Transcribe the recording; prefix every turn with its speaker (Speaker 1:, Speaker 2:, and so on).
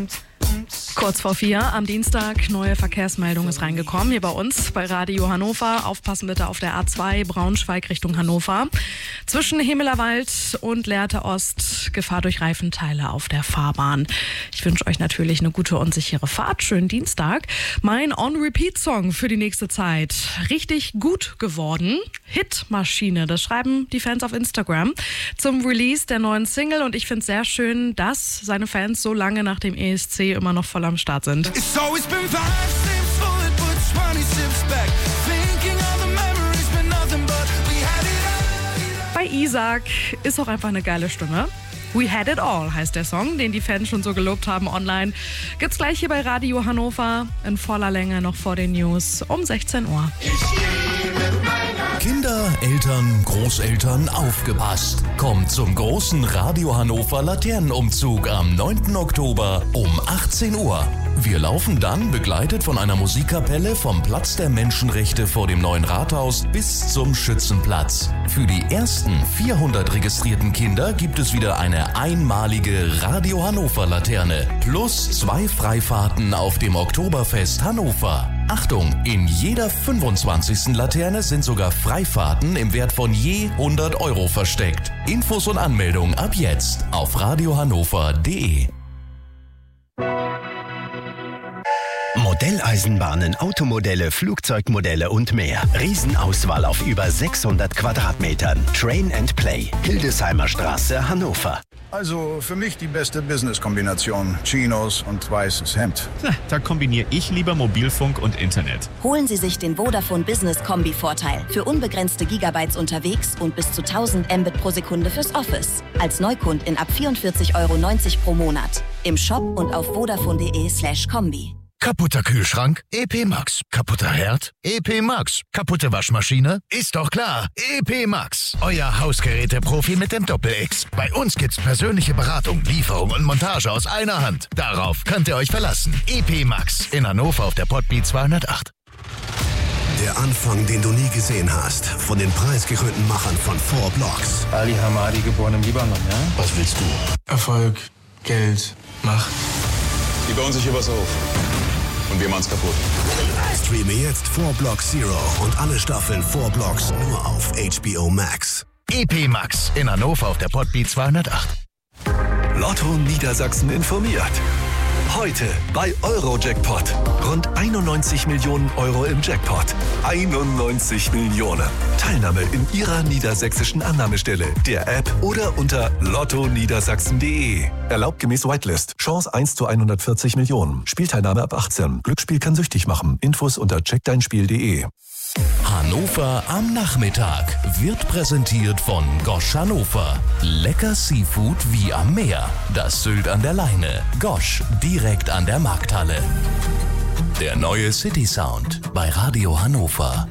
Speaker 1: Kurz vor 4 am Dienstag, neue Verkehrsmeldung ist reingekommen, hier bei uns, bei Radio Hannover. Aufpassen bitte auf der A2 Braunschweig Richtung Hannover. Zwischen Himmelerwald und Lehrte Ost, Gefahr durch Reifenteile auf der Fahrbahn. Ich wünsche euch natürlich eine gute und sichere Fahrt. Schönen Dienstag. Mein On-Repeat-Song für die nächste Zeit. Richtig gut geworden. Hitmaschine, das schreiben die Fans auf Instagram zum Release der neuen Single. Und ich finde es sehr schön, dass seine Fans so lange nach dem ESC immer noch voll am Start sind. Bei Isaac ist auch einfach eine geile Stimme. We Had It All heißt der Song, den die Fans schon so gelobt haben online. Gibt's gleich hier bei Radio Hannover in voller Länge noch vor den News um 16 Uhr.
Speaker 2: Kinder, Eltern, Großeltern, aufgepasst! Kommt zum großen Radio Hannover Laternenumzug am 9. Oktober um 18 Uhr. Wir laufen dann, begleitet von einer Musikkapelle, vom Platz der Menschenrechte vor dem neuen Rathaus bis zum Schützenplatz. Für die ersten 400 registrierten Kinder gibt es wieder eine einmalige Radio Hannover Laterne plus 2 Freifahrten auf dem Oktoberfest Hannover. Achtung, in jeder 25. Laterne sind sogar Freifahrten im Wert von je 100 € versteckt. Infos und Anmeldung ab jetzt auf radiohannover.de.
Speaker 3: Modelleisenbahnen, Automodelle, Flugzeugmodelle und mehr. Riesenauswahl auf über 600 Quadratmetern. Train and Play. Hildesheimer Straße, Hannover.
Speaker 4: Also für mich die beste Business-Kombination. Chinos und weißes Hemd.
Speaker 5: Da kombiniere ich lieber Mobilfunk und Internet.
Speaker 6: Holen Sie sich den Vodafone Business Kombi-Vorteil. Für unbegrenzte Gigabytes unterwegs und bis zu 1000 Mbit pro Sekunde fürs Office. Als Neukundin ab 44,90 € pro Monat. Im Shop und auf vodafone.de/kombi.
Speaker 7: Kaputter Kühlschrank? EP Max. Kaputter Herd? EP Max. Kaputte Waschmaschine? Ist doch klar. EP Max. Euer Hausgeräte-Profi mit dem Doppel-X. Bei uns gibt's persönliche Beratung, Lieferung und Montage aus einer Hand. Darauf könnt ihr euch verlassen. EP Max. In Hannover auf der Potby 208.
Speaker 8: Der Anfang, den du nie gesehen hast. Von den preisgekrönten Machern von 4 Blocks.
Speaker 9: Ali Hamadi, geboren im Libanon, ja?
Speaker 8: Was willst du?
Speaker 9: Erfolg, Geld, Macht.
Speaker 10: Die bauen sich hier was auf. Und wir machen's kaputt.
Speaker 8: Streame jetzt 4 Blocks Zero und alle Staffeln 4 Blocks nur auf HBO Max.
Speaker 7: EP Max in Hannover auf der Potby 208.
Speaker 11: Lotto Niedersachsen informiert. Heute bei Eurojackpot. Rund 91 Millionen € im Jackpot. 91 Millionen. Teilnahme in Ihrer niedersächsischen Annahmestelle, der App oder unter lottoniedersachsen.de. Erlaubt gemäß Whitelist. Chance 1 zu 140 Millionen. Spielteilnahme ab 18. Glücksspiel kann süchtig machen. Infos unter checkdeinspiel.de.
Speaker 2: Hannover am Nachmittag wird präsentiert von Gosch Hannover. Lecker Seafood wie am Meer. Das Sylt an der Leine. Gosch, direkt an der Markthalle. Der neue City Sound bei Radio Hannover.